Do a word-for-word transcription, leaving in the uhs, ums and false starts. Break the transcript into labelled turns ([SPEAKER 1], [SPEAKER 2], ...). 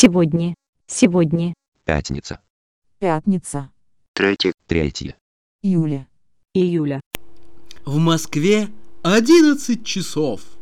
[SPEAKER 1] Сегодня. Сегодня.
[SPEAKER 2] Пятница.
[SPEAKER 3] Пятница.
[SPEAKER 4] Третье.
[SPEAKER 2] Третье.
[SPEAKER 3] Июля.
[SPEAKER 1] Июля.
[SPEAKER 5] В Москве одиннадцать часов.